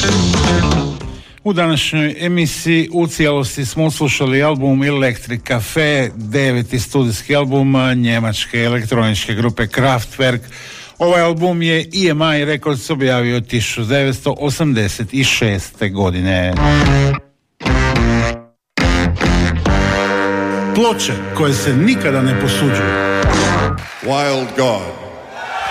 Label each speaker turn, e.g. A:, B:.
A: U današnjoj emisiji u cijelosti smo slušali album Electric Cafe, 9. studijski album njemačke elektroničke grupe Kraftwerk. Ovaj album je EMI Records objavio 1986. godine. Ploče koje se nikada ne posuđuju.
B: Wild God.